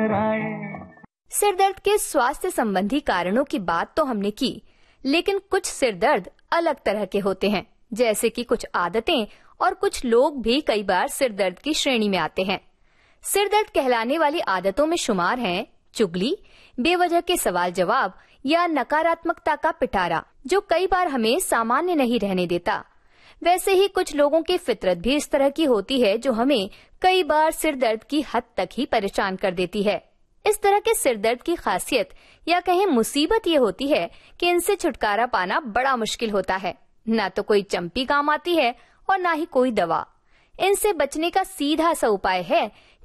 सिर दर्द के स्वास्थ्य संबंधी कारणों की बात तो हमने की, लेकिन कुछ सिर दर्द अलग तरह के होते हैं, जैसे कि कुछ आदतें और कुछ लोग भी कई बार सिर दर्द की श्रेणी में आते हैं। सिर दर्द कहलाने वाली आदतों में शुमार हैं चुगली, बेवजह के सवाल जवाब या नकारात्मकता का पिटारा, जो कई बार हमें सामान्य नहीं रहने देता। वैसे ही कुछ लोगों की फितरत भी इस तरह की होती है, जो हमें कई बार सिर दर्द की हद तक ही परेशान कर देती है। इस तरह के सिर दर्द की खासियत या कहें मुसीबत ये होती है कि इनसे छुटकारा पाना बड़ा मुश्किल होता है। ना तो कोई चंपी काम आती है और ना ही कोई दवा। इनसे बचने का सीधा सा उपाय है